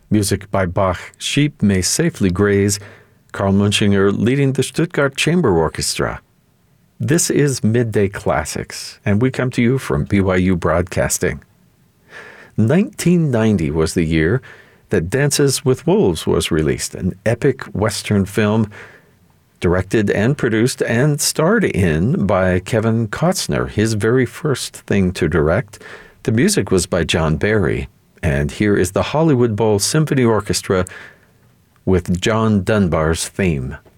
Music by Bach, Sheep May Safely Graze, Karl Munchinger leading the Stuttgart Chamber Orchestra. This is Midday Classics, and we come to you from BYU Broadcasting. 1990 was the year that Dances with Wolves was released, an epic Western film directed and produced and starred in by Kevin Costner, his very first thing to direct. The music was by John Barry, and here is the Hollywood Bowl Symphony Orchestra with John Dunbar's theme.